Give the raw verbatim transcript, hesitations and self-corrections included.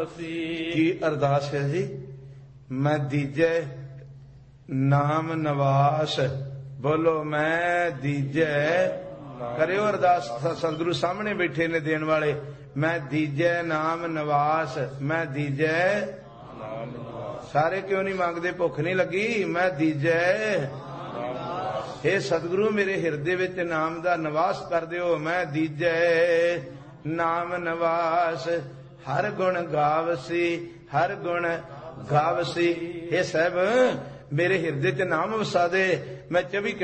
ਗਾਵਸੀ। ਕੀ ਅਰਦਾਸ ਹੈ ਜੀ? ਮੈਂ ਦੀਜੈ ਨਾਮ ਨਵਾਸ। ਬੋਲੋ ਮੈਂ ਦੀਜੈ। ਕਰਿਓ ਅਰਦਾਸ, ਸਤਿਗੁਰੂ ਸਾਹਮਣੇ ਬੈਠੇ ਨੇ ਦੇਣ ਵਾਲੇ। ਮੈਂ ਦੀਜੈ ਨਾਮ ਨਵਾਸ, ਮੈਂ ਦੀਜੈ। ਸਾਰੇ ਕਿਉਂ ਨਹੀਂ ਮੰਗਦੇ? ਭੁੱਖ ਨਹੀਂ ਲੱਗੀ? ਮੈਂ ਦੀਜੈ। ਇਹ ਸਤਿਗੁਰੂ ਮੇਰੇ ਹਿਰਦੇ ਵਿੱਚ ਨਾਮ ਦਾ ਨਿਵਾਸ ਕਰ ਦਿਓ। ਮੈਂ ਦੀਜੈ ਨਾਮ ਨਿਵਾਸ। ਹਰ ਗੁਣ ਗਾਵਸੀ, ਹਰ ਗੁਣ ਗਾਵਸੀ। ਇਹ ਸਾਹਿਬ ਮੇਰੇ ਹਿਰਦੇ ਚ ਨਾਮ ਵਸਾ ਦੇ। ਮੈਂ ਚੌਵੀ